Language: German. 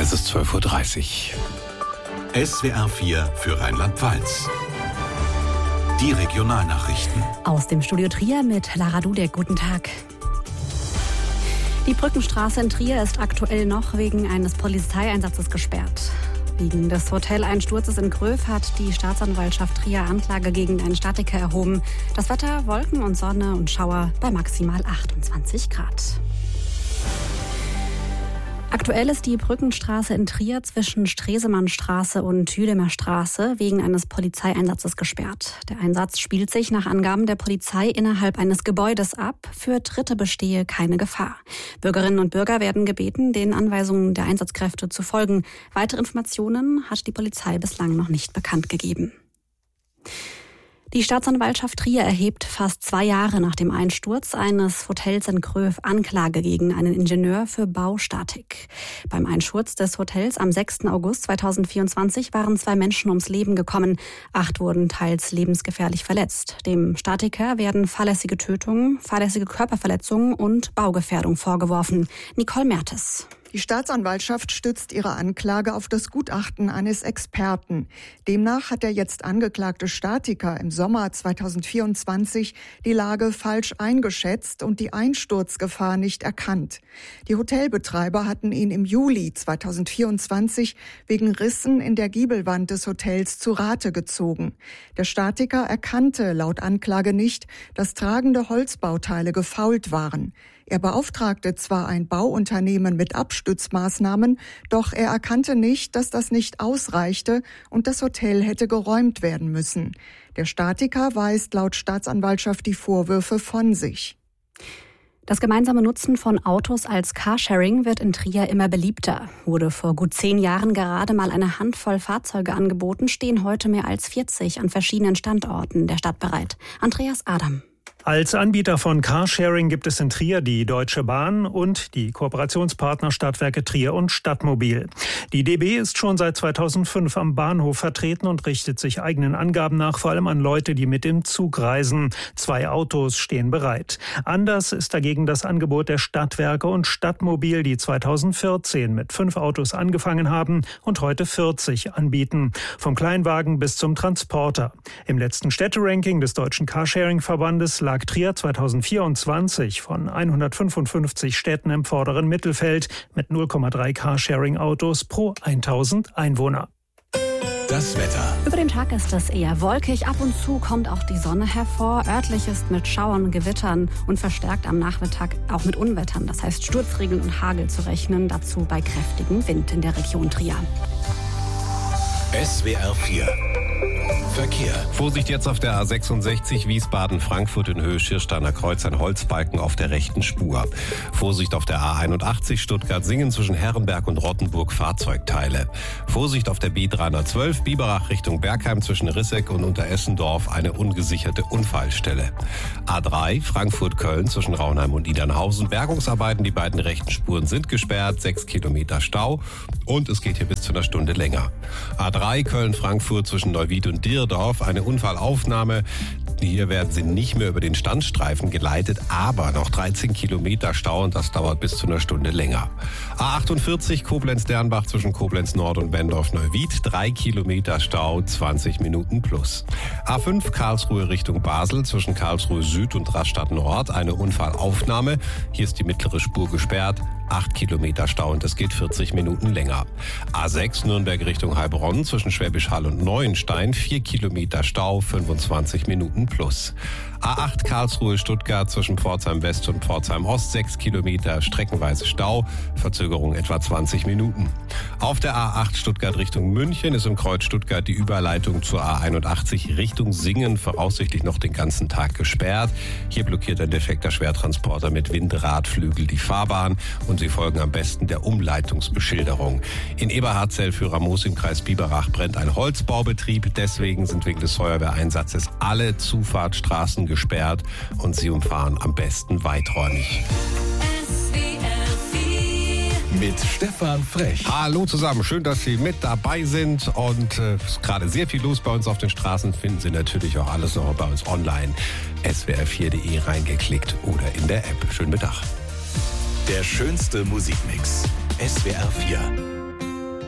Es ist 12:30 Uhr. SWR 4 für Rheinland-Pfalz. Die Regionalnachrichten. Aus dem Studio Trier mit Lara Dudek. Guten Tag. Die Brückenstraße in Trier ist aktuell noch wegen eines Polizeieinsatzes gesperrt. Wegen des Hoteleinsturzes in Gröf hat die Staatsanwaltschaft Trier Anklage gegen einen Statiker erhoben. Das Wetter, Wolken und Sonne und Schauer bei maximal 28 Grad. Aktuell ist die Brückenstraße in Trier zwischen Stresemannstraße und Jüdemer Straße wegen eines Polizeieinsatzes gesperrt. Der Einsatz spielt sich nach Angaben der Polizei innerhalb eines Gebäudes ab. Für Dritte bestehe keine Gefahr. Bürgerinnen und Bürger werden gebeten, den Anweisungen der Einsatzkräfte zu folgen. Weitere Informationen hat die Polizei bislang noch nicht bekannt gegeben. Die Staatsanwaltschaft Trier erhebt fast 2 Jahre nach dem Einsturz eines Hotels in Gröf Anklage gegen einen Ingenieur für Baustatik. Beim Einsturz des Hotels am 6. August 2024 waren 2 Menschen ums Leben gekommen. 8 wurden teils lebensgefährlich verletzt. Dem Statiker werden fahrlässige Tötung, fahrlässige Körperverletzung und Baugefährdung vorgeworfen. Nicole Mertes. Die Staatsanwaltschaft stützt ihre Anklage auf das Gutachten eines Experten. Demnach hat der jetzt angeklagte Statiker im Sommer 2024 die Lage falsch eingeschätzt und die Einsturzgefahr nicht erkannt. Die Hotelbetreiber hatten ihn im Juli 2024 wegen Rissen in der Giebelwand des Hotels zu Rate gezogen. Der Statiker erkannte laut Anklage nicht, dass tragende Holzbauteile gefault waren. Er beauftragte zwar ein Bauunternehmen mit Abstützmaßnahmen, doch er erkannte nicht, dass das nicht ausreichte und das Hotel hätte geräumt werden müssen. Der Statiker weist laut Staatsanwaltschaft die Vorwürfe von sich. Das gemeinsame Nutzen von Autos als Carsharing wird in Trier immer beliebter. Wurde vor gut 10 Jahren gerade mal eine Handvoll Fahrzeuge angeboten, stehen heute mehr als 40 an verschiedenen Standorten der Stadt bereit. Andreas Adam. Als Anbieter von Carsharing gibt es in Trier die Deutsche Bahn und die Kooperationspartner Stadtwerke Trier und Stadtmobil. Die DB ist schon seit 2005 am Bahnhof vertreten und richtet sich eigenen Angaben nach vor allem an Leute, die mit dem Zug reisen. 2 Autos stehen bereit. Anders ist dagegen das Angebot der Stadtwerke und Stadtmobil, die 2014 mit 5 Autos angefangen haben und heute 40 anbieten. Vom Kleinwagen bis zum Transporter. Im letzten Städteranking des Deutschen Carsharing-Verbandes lag Trier 2024 von 155 Städten im vorderen Mittelfeld mit 0,3 Carsharing-Autos pro 1000 Einwohner. Das Wetter. Über den Tag ist es eher wolkig. Ab und zu kommt auch die Sonne hervor. Örtlich ist mit Schauern, Gewittern und verstärkt am Nachmittag auch mit Unwettern, das heißt Sturzregeln und Hagel zu rechnen. Dazu bei kräftigem Wind in der Region Trier. SWR 4 Verkehr. Vorsicht jetzt auf der A66 Wiesbaden-Frankfurt in Höhe Schirsteiner Kreuz, ein Holzbalken auf der rechten Spur. Vorsicht auf der A81 Stuttgart-Singen zwischen Herrenberg und Rottenburg, Fahrzeugteile. Vorsicht auf der B312 Biberach Richtung Bergheim zwischen Risseck und Unteressendorf, eine ungesicherte Unfallstelle. A3 Frankfurt-Köln zwischen Raunheim und Idernhausen, Bergungsarbeiten, die beiden rechten Spuren sind gesperrt, 6 Kilometer Stau und es geht hier bis zu einer Stunde länger. A3 Köln-Frankfurt zwischen Neuwied und Dierdorf, eine Unfallaufnahme. Hier werden sie nicht mehr über den Standstreifen geleitet, aber noch 13 Kilometer Stau und das dauert bis zu einer Stunde länger. A48 Koblenz-Dernbach zwischen Koblenz Nord und Bendorf-Neuwied, 3 Kilometer Stau, 20 Minuten plus. A5 Karlsruhe Richtung Basel zwischen Karlsruhe Süd und Rastatt Nord, eine Unfallaufnahme. Hier ist die mittlere Spur gesperrt, 8 Kilometer Stau und es geht 40 Minuten länger. A6 Nürnberg Richtung Heilbronn zwischen Schwäbisch Hall und Neuenstein, 4 Kilometer Stau, 25 Minuten plus. A8 Karlsruhe Stuttgart zwischen Pforzheim West und Pforzheim Ost, 6 Kilometer, streckenweise Stau, Verzögerung etwa 20 Minuten. Auf der A8 Stuttgart Richtung München ist im Kreuz Stuttgart die Überleitung zur A81 Richtung Singen voraussichtlich noch den ganzen Tag gesperrt. Hier blockiert ein defekter Schwertransporter mit Windradflügel die Fahrbahn und Sie folgen am besten der Umleitungsbeschilderung. In Eberhardzell für Ramos im Kreis Biberach brennt ein Holzbaubetrieb. Deswegen sind wegen des Feuerwehreinsatzes alle Zufahrtsstraßen gesperrt und Sie umfahren am besten weiträumig. Mit Stefan Frech. Hallo zusammen, schön, dass Sie mit dabei sind und ist gerade sehr viel los bei uns auf den Straßen. Finden Sie natürlich auch alles noch bei uns online. swr4.de reingeklickt oder in der App. Schönen Mittag. Der schönste Musikmix. SWR 4.